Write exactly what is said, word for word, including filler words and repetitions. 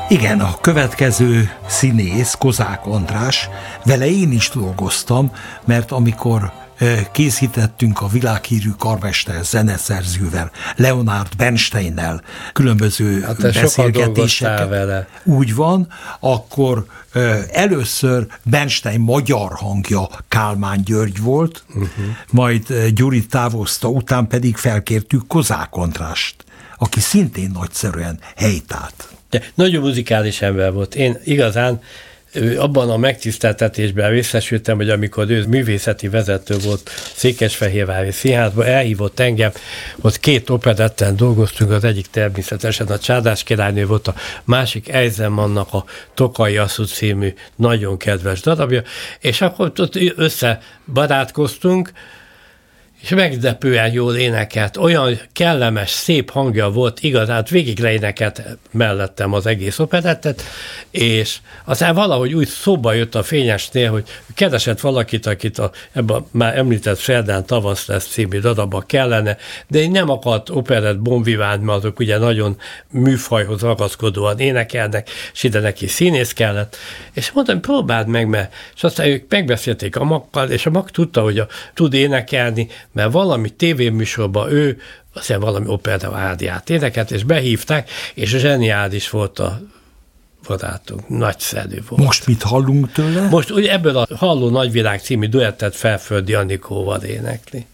Igen, a következő színész, Kozák András, vele én is dolgoztam, mert amikor készítettünk a világhírű karmester zeneszerzővel, Leonard Bernsteinnel különböző hát beszélgetéseket. Vele. Úgy van, akkor először Bernstein magyar hangja Kálmán György volt, uh-huh. majd Gyuri távozta, után pedig felkértük Kozák Andrást, aki szintén nagyszerűen helytált. De nagyon muzikális ember volt. Én igazán abban a megtiszteltetésben részesültem, hogy amikor ő művészeti vezető volt Székesfehérvári Színházban, elhívott engem, ott két operetten dolgoztunk, az egyik természetesen a Csárdás királynő volt, a másik Eisenmannnak a Tokai Asszú című nagyon kedves darabja, és akkor ott összebarátkoztunk, és meglepően jól énekelt, olyan kellemes, szép hangja volt, igazán végig leénekelt mellettem az egész operettet, és aztán valahogy úgy szóba jött a Fényesnél, hogy keresett valakit, akit a, ebben már említett Szerdán tavasz lesz című darabba kellene, de én nem akart operett bonvivánt, mert azok ugye nagyon műfajhoz ragaszkodóan énekelnek, és ide neki színész kellett, és mondtam, próbáld meg, mert és aztán ők megbeszélték a Maggal, és a Mag tudta, hogy a, tud énekelni, mert valami tévéműsorban ő, aztán valami opera ádiát énekelt, és behívták, és zseniális volt a barátunk, nagyszerű volt. Most mit hallunk tőle? Most ugye ebből a Halló Nagyvilág című duettet Felföldi Anikóval énekli.